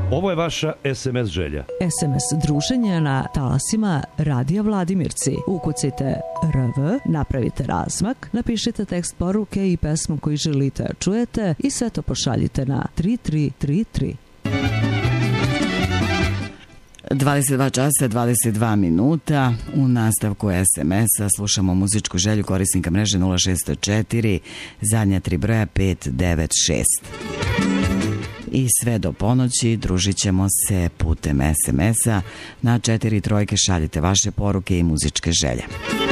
Ovo je vaša SMS želja. SMS druženje na talasima Radija Vladimirci. Ukucajte RV, napravite razmak, napišite tekst poruke i pesmu koju želite čujete i sve to pošaljite na 3333. 22 časa, 22 minuta. U nastavku SMS-a slušamo muzičku želju korisnika mreže 064, zadnja 3 broja 596. I sve do ponoći družit ćemo se putem SMS-a. Na 4 trojke šaljite vaše poruke i muzičke želje.